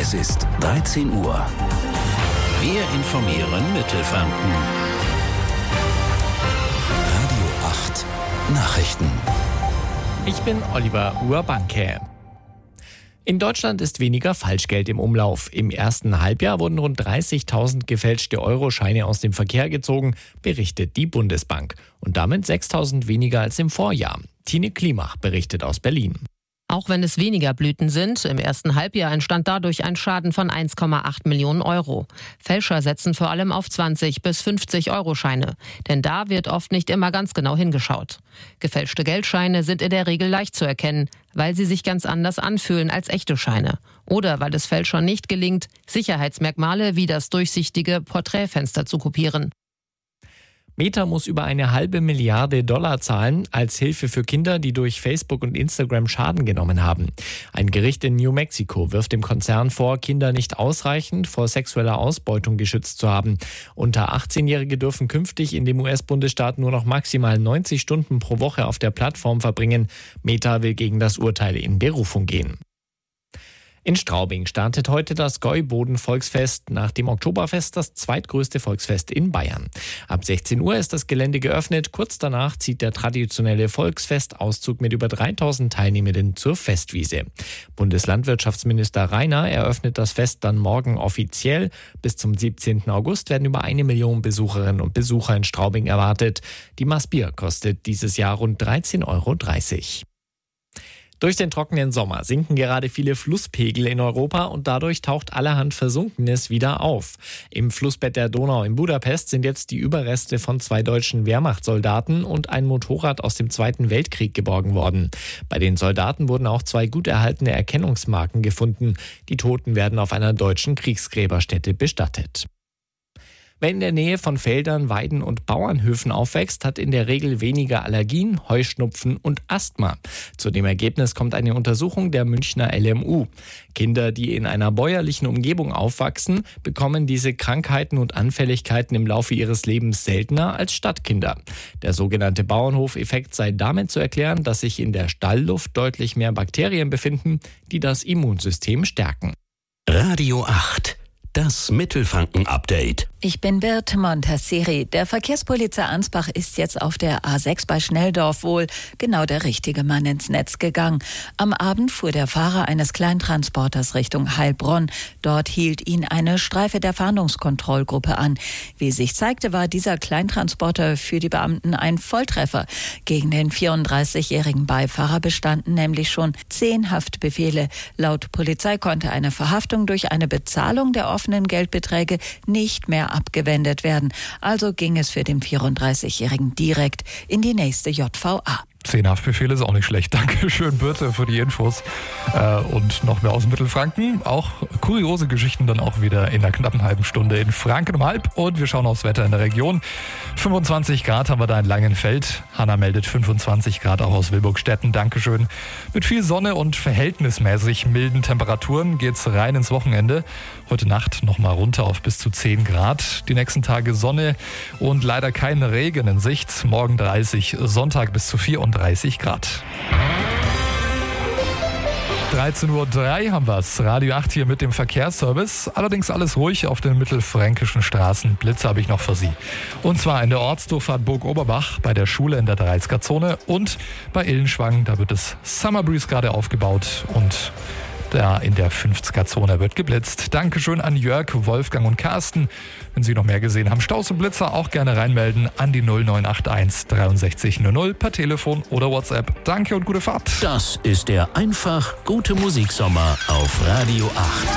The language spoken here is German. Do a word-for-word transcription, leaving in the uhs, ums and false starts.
Es ist dreizehn Uhr. Wir informieren Mittelfranken. Radio acht Nachrichten. Ich bin Oliver Urbanke. In Deutschland ist weniger Falschgeld im Umlauf. Im ersten Halbjahr wurden rund dreißigtausend gefälschte Euroscheine aus dem Verkehr gezogen, berichtet die Bundesbank. Und damit sechstausend weniger als im Vorjahr. Tine Klimach berichtet aus Berlin. Auch wenn es weniger Blüten sind, im ersten Halbjahr entstand dadurch ein Schaden von eins Komma acht Millionen Euro. Fälscher setzen vor allem auf zwanzig bis fünfzig Euro Scheine, denn da wird oft nicht immer ganz genau hingeschaut. Gefälschte Geldscheine sind in der Regel leicht zu erkennen, weil sie sich ganz anders anfühlen als echte Scheine. Oder weil es Fälschern nicht gelingt, Sicherheitsmerkmale wie das durchsichtige Porträtfenster zu kopieren. Meta muss über eine halbe Milliarde Dollar zahlen als Hilfe für Kinder, die durch Facebook und Instagram Schaden genommen haben. Ein Gericht in New Mexico wirft dem Konzern vor, Kinder nicht ausreichend vor sexueller Ausbeutung geschützt zu haben. Unter achtzehnjährige dürfen künftig in dem U S-Bundesstaat nur noch maximal neunzig Stunden pro Woche auf der Plattform verbringen. Meta will gegen das Urteil in Berufung gehen. In Straubing startet heute das Gäuboden-Volksfest, nach dem Oktoberfest das zweitgrößte Volksfest in Bayern. Ab sechzehn Uhr ist das Gelände geöffnet. Kurz danach zieht der traditionelle Volksfestauszug mit über dreitausend Teilnehmenden zur Festwiese. Bundeslandwirtschaftsminister Rainer eröffnet das Fest dann morgen offiziell. Bis zum siebzehnten August werden über eine Million Besucherinnen und Besucher in Straubing erwartet. Die Maßbier kostet dieses Jahr rund dreizehn Euro dreißig. Durch den trockenen Sommer sinken gerade viele Flusspegel in Europa und dadurch taucht allerhand Versunkenes wieder auf. Im Flussbett der Donau in Budapest sind jetzt die Überreste von zwei deutschen Wehrmachtssoldaten und ein Motorrad aus dem Zweiten Weltkrieg geborgen worden. Bei den Soldaten wurden auch zwei gut erhaltene Erkennungsmarken gefunden. Die Toten werden auf einer deutschen Kriegsgräberstätte bestattet. Wer in der Nähe von Feldern, Weiden und Bauernhöfen aufwächst, hat in der Regel weniger Allergien, Heuschnupfen und Asthma. Zu dem Ergebnis kommt eine Untersuchung der Münchner L M U. Kinder, die in einer bäuerlichen Umgebung aufwachsen, bekommen diese Krankheiten und Anfälligkeiten im Laufe ihres Lebens seltener als Stadtkinder. Der sogenannte Bauernhofeffekt sei damit zu erklären, dass sich in der Stallluft deutlich mehr Bakterien befinden, die das Immunsystem stärken. Radio acht. Das Mittelfranken-Update. Ich bin Birte Montasseri. Der Verkehrspolizei Ansbach ist jetzt auf der A sechs bei Schnelldorf wohl genau der richtige Mann ins Netz gegangen. Am Abend fuhr der Fahrer eines Kleintransporters Richtung Heilbronn. Dort hielt ihn eine Streife der Fahndungskontrollgruppe an. Wie sich zeigte, war dieser Kleintransporter für die Beamten ein Volltreffer. Gegen den vierunddreißigjährigen Beifahrer bestanden nämlich schon zehn Haftbefehle. Laut Polizei konnte eine Verhaftung durch eine Bezahlung der offenen Geldbeträge nicht mehr abgewendet werden. Also ging es für den vierunddreißigjährigen direkt in die nächste J V A. Zehn Haftbefehle ist auch nicht schlecht. Dankeschön, Birte, für die Infos. Äh, und noch mehr aus Mittelfranken. Auch kuriose Geschichten dann auch wieder in einer knappen halben Stunde in Franken um halb. Und wir schauen aufs Wetter in der Region. fünfundzwanzig Grad haben wir da in Langenfeld. Hanna meldet fünfundzwanzig Grad auch aus Wilburgstetten. Dankeschön. Mit viel Sonne und verhältnismäßig milden Temperaturen geht's rein ins Wochenende. Heute Nacht nochmal runter auf bis zu zehn Grad. Die nächsten Tage Sonne und leider kein Regen in Sicht. Morgen dreißig, Sonntag bis zu vierunddreißig Grad. dreizehn Uhr drei haben wir's. Radio acht hier mit dem Verkehrsservice. Allerdings alles ruhig auf den mittelfränkischen Straßen. Blitze habe ich noch für Sie. Und zwar in der Ortsdurchfahrt Burg Oberbach, bei der Schule in der dreißiger-Zone und bei Illenschwang. Da wird das Summer Breeze gerade aufgebaut und da in der fünfziger-Zone wird geblitzt. Dankeschön an Jörg, Wolfgang und Carsten. Wenn Sie noch mehr gesehen haben, Staus und Blitzer, auch gerne reinmelden an die null neun acht eins dreiundsechzig null null per Telefon oder WhatsApp. Danke und gute Fahrt. Das ist der einfach gute Musiksommer auf Radio acht.